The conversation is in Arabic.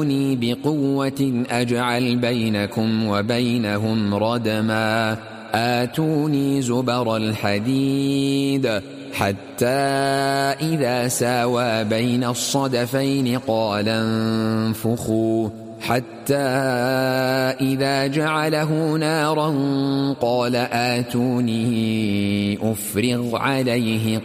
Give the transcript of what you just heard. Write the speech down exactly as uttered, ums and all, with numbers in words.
بقوة أجعل بينكم وبينهم ردما آتوني زبر الحديد حتى إذا ساوى بين الصدفين قال انفخوا حتى إذا جعله نارا قال آتوني أفرغ عليه